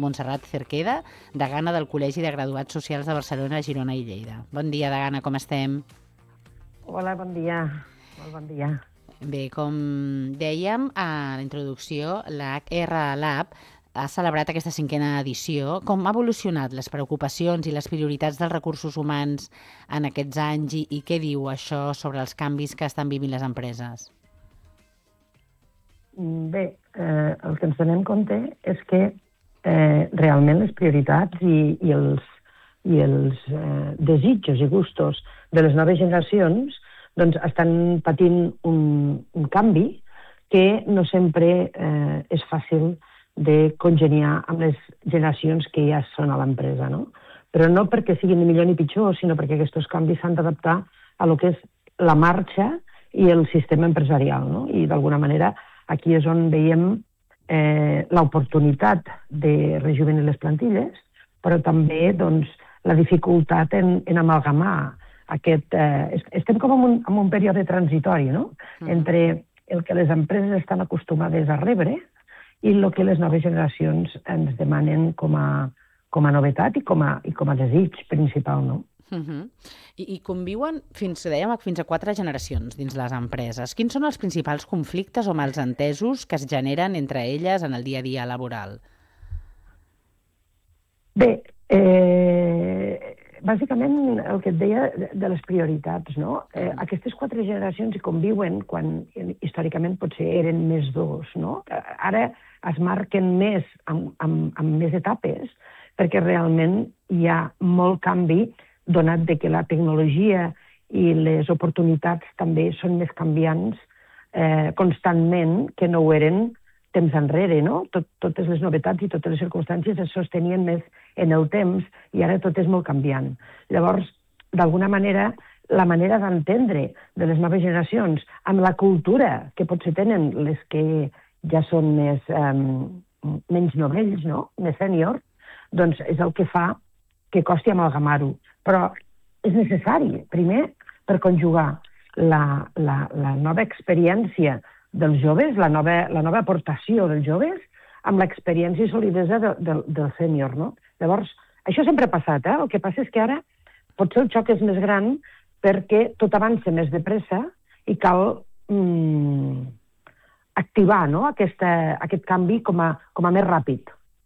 Montserrat Cerqueda, degana del Col·legi de Graduats Socials de Barcelona, Girona i Lleida. Bon dia, degana, com estem? Hola, bon dia. Molt bon dia. Bé, com dèiem a la introducció, la HR Lab ha celebrat aquesta 5a edició. Com ha evolucionat les preocupacions i les prioritats dels recursos humans en aquests anys i què diu això sobre els canvis que estan vivint les empreses? Bé, el que ens donem compte és que realment les prioritats i els desitjos i gustos de les noves generacions doncs, estan patint un canvi que no sempre és fàcil de congeniar amb les generacions que ja són a l'empresa, no? Però no perquè siguin ni millor ni pitjor, sinó perquè aquests canvis s'han d'adaptar a lo que és la marxa i el sistema empresarial, no? I d'alguna manera aquí és on veiem l'oportunitat de rejuvenir les plantilles, però també doncs, la dificultat en amalgamar aquest... estem com en un període transitori, no? Entre el que les empreses estan acostumades a rebre i el que les noves generacions ens demanen com a novetat i com a desig principal, no? I conviuen, dèiem, fins a 4 generacions dins les empreses. Quins són els principals conflictes o malsentesos que es generen entre elles en el dia a dia laboral? Bé, bàsicament el que et deia de les prioritats, no? Aquestes 4 generacions hi conviuen quan històricament potser eren més 2, no? Ara es marquen més amb més etapes perquè realment hi ha molt canvi donat de que la tecnologia i les oportunitats també són més canviants constantment que no ho eren temps enrere, no? Totes les novetats i totes les circumstàncies es sostenien més en el temps i ara tot és molt canviant. Llavors, d'alguna manera, la manera d'entendre de les noves generacions amb la cultura que potser tenen les que ja són menys novells, no? Més sènior, doncs és el que fa que costi amalgamar-ho. Però és necessari, primer, per conjugar la nova experiència dels joves, la nova aportació dels joves, amb l'experiència i solidesa del sènior, no? Llavors, això sempre ha passat, eh? El que passa és que ara potser el xoc és més gran perquè tot avança més de pressa i cal activar, no? Aquest canvi com a més ràpid.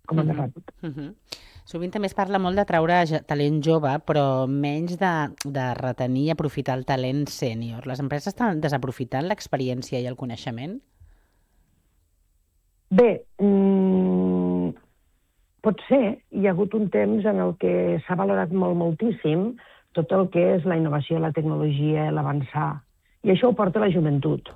Sovint també es parla molt de traure talent jove, però menys de retenir i aprofitar el talent sènior. Les empreses estan desaprofitant l'experiència i el coneixement? Bé, potser hi ha hagut un temps en el que s'ha valorat moltíssim tot el que és la innovació, la tecnologia, l'avançar. I això ho porta la joventut.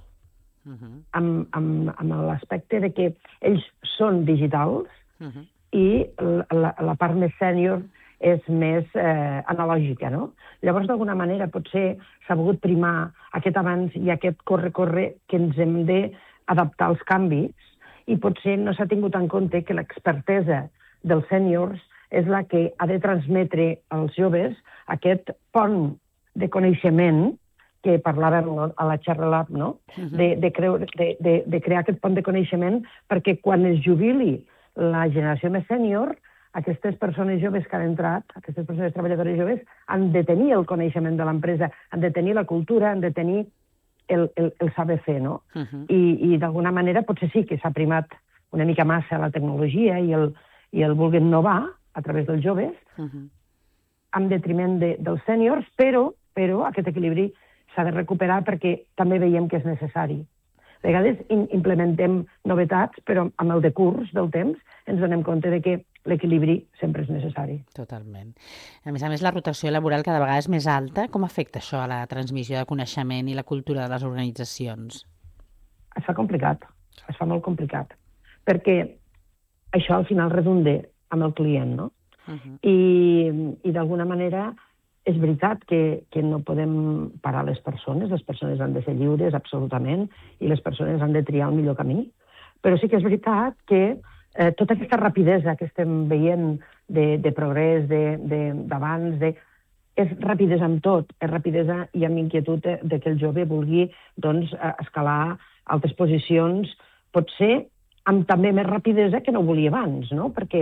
Amb l'aspecte de que ells són digitals i la part més sènior és més analògica, no? Llavors, d'alguna manera, potser s'ha volgut primar aquest avanç i aquest corre-corre que ens hem d'adaptar als canvis i potser no s'ha tingut en compte que l'expertesa dels sèniors és la que ha de transmetre als joves aquest pont de coneixement que parlàvem a la Xarra Lab, no? De crear aquest pont de coneixement perquè quan es jubili la generació més sènior, aquestes persones joves que han entrat, aquestes persones treballadores joves, han de tenir el coneixement de l'empresa, han de tenir la cultura, han de tenir el saber fer, no? I d'alguna manera potser sí que s'ha primat una mica massa la tecnologia i el voler innovar a través dels joves, en detriment dels sèniors, però aquest equilibri s'ha de recuperar perquè també veiem que és necessari. A vegades implementem novetats, però amb el decurs del temps ens donem compte de que l'equilibri sempre és necessari. Totalment. A més, la rotació laboral cada vegada és més alta. Com afecta això a la transmissió de coneixement i la cultura de les organitzacions? Es fa complicat, es fa molt complicat, perquè això al final redunda amb el client, no? I d'alguna manera és veritat que no podem parar les persones han de ser lliures absolutament i les persones han de triar el millor camí, però sí que és veritat que tota aquesta rapidesa que estem veient de progrés, d'avanç, és rapidesa amb tot, és rapidesa i amb inquietud de que el jove vulgui escalar altres posicions, potser amb també més rapidesa que no ho volia abans, no? Perquè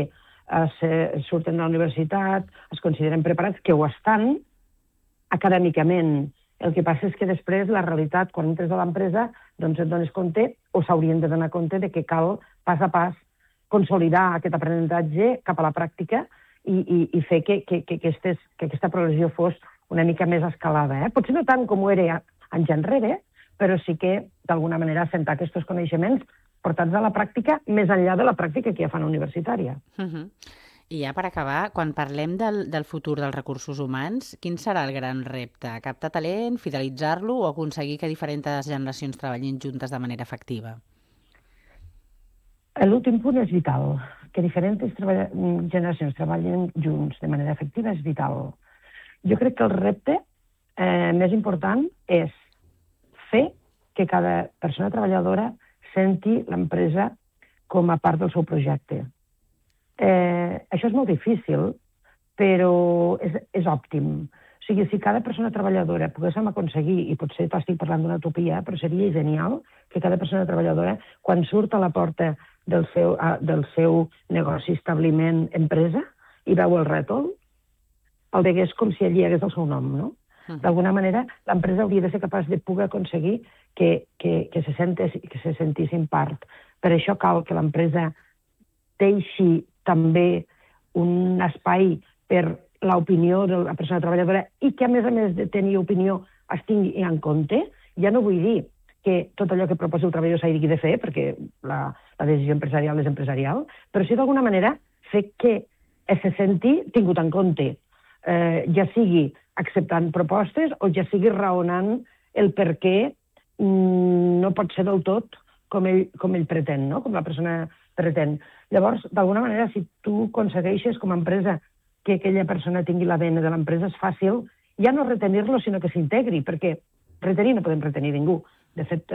surten de la universitat, es consideren preparats, que ho estan acadèmicament. El que passa és que després la realitat, quan entres a l'empresa, doncs et dones compte, o s'haurien de donar compte, de que cal pas a pas consolidar aquest aprenentatge cap a la pràctica i fer que aquesta progressió fos una mica més escalada. Potser no tant com ho era anys enrere, però sí que, d'alguna manera, assentar aquests coneixements portats a la pràctica més enllà de la pràctica que ja fan universitària. I ja per acabar, quan parlem del futur dels recursos humans, quin serà el gran repte? Captar talent, fidelitzar-lo o aconseguir que diferents generacions treballin juntes de manera efectiva? L'últim punt és vital. Que diferents generacions treballin junts de manera efectiva és vital. Jo crec que el repte més important és fer que cada persona treballadora senti l'empresa com a part del seu projecte. Això és molt difícil, però és òptim. O sigui, si cada persona treballadora poguéssim aconseguir, i potser t'estic parlant d'una utopia, però seria genial que cada persona treballadora, quan surt a la porta del seu negoci, establiment, empresa, i veu el rètol, el vegués com si allí hi hagués el seu nom, no? D'alguna manera, l'empresa hauria de ser capaç de poder aconseguir que se sentissin part. Per això cal que l'empresa deixi també un espai per l'opinió de la persona treballadora i que, a més de tenir opinió, es tingui en compte. Ja no vull dir que tot allò que proposi el treballador s'hagi de fer, perquè la decisió empresarial és empresarial, però sí, d'alguna manera, fer que se senti tingut en compte, ja sigui acceptant propostes o ja sigui raonant el per què no pot ser del tot com ell pretén, no? Com la persona pretén. Llavors, d'alguna manera, si tu aconsegueixes com a empresa que aquella persona tingui l'ADN de l'empresa, és fàcil ja no retenir-lo, sinó que s'integri, perquè retenir no podem retenir ningú. De fet,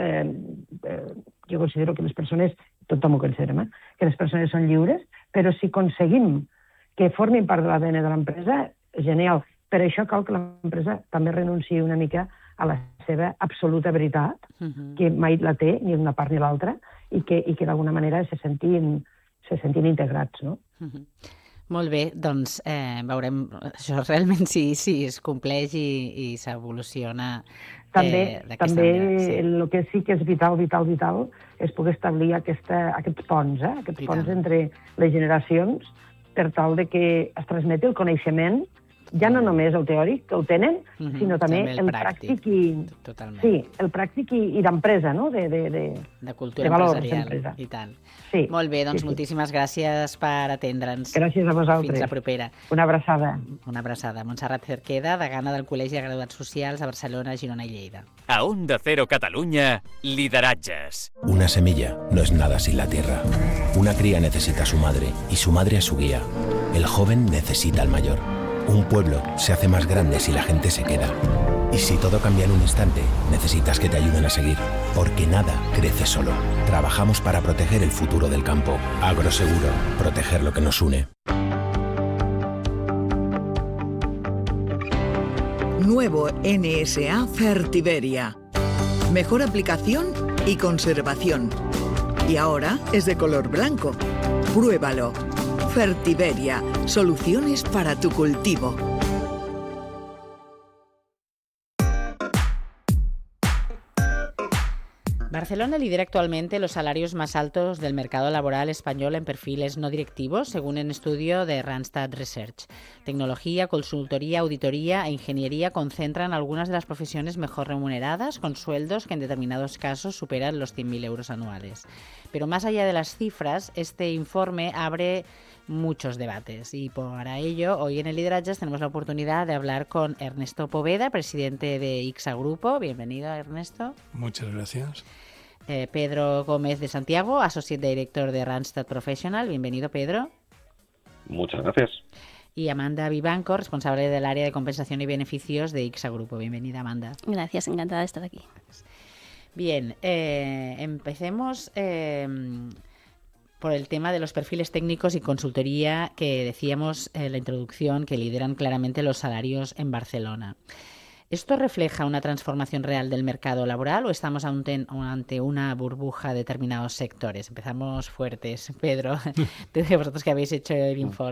jo considero que les persones, tothom ho considerem, que les persones són lliures, però si aconseguim que formin part de l'ADN de l'empresa, és genial. Per això cal que l'empresa també renunciï una mica a la seva absoluta veritat, que mai la té, ni una part ni l'altra, i que d'alguna manera se sentin integrats, no? Molt bé, doncs veurem això realment si es compleix i s'evoluciona d'aquesta manera. També el que sí que és vital és poder establir aquests ponts, aquests ponts entre les generacions, per tal de que es transmeti el coneixement, ja no només el teòric, que el tenen, sinó també el pràctic el pràctic i d'empresa, no? De cultura empresarial, i tant. Sí. Molt bé, doncs moltíssimes gràcies per atendre'ns. Gràcies a vosaltres. Fins la propera. Una abraçada. Una abraçada. Montserrat Cerqueda, degana del Col·legi de Graduats Socials a Barcelona, Girona i Lleida. A Onda Cero Catalunya, lideratges. Una semilla no es nada sin la tierra. Una cría necesita a su madre y su madre a su guía. El joven necesita al mayor. Un pueblo se hace más grande si la gente se queda. Y si todo cambia en un instante, necesitas que te ayuden a seguir. Porque nada crece solo. Trabajamos para proteger el futuro del campo. Agroseguro, proteger lo que nos une. Nuevo NSA Fertiberia. Mejor aplicación y conservación. Y ahora es de color blanco. Pruébalo. Fertiberia. Soluciones para tu cultivo. Barcelona lidera actualmente los salarios más altos del mercado laboral español en perfiles no directivos, según un estudio de Randstad Research. Tecnología, consultoría, auditoría e ingeniería concentran algunas de las profesiones mejor remuneradas, con sueldos que en determinados casos superan los 100.000 euros anuales. Pero más allá de las cifras, este informe abre muchos debates y para ello hoy en el Liderazgas tenemos la oportunidad de hablar con Ernesto Poveda, presidente de ICSA Grupo. Bienvenido, Ernesto. Muchas gracias. Pedro Gómez de Santiago, Associate Director de Randstad Professional. Bienvenido, Pedro. Muchas gracias. Y Amanda Vivanco, responsable del área de compensación y beneficios de ICSA Grupo. Bienvenida, Amanda. Gracias, encantada de estar aquí. Bien, empecemos por el tema de los perfiles técnicos y consultoría que decíamos en la introducción que lideran claramente los salarios en Barcelona. ¿Esto refleja una transformación real del mercado laboral o estamos ante una burbuja de determinados sectores? Empezamos fuertes, Pedro, desde vosotros que habéis hecho el informe.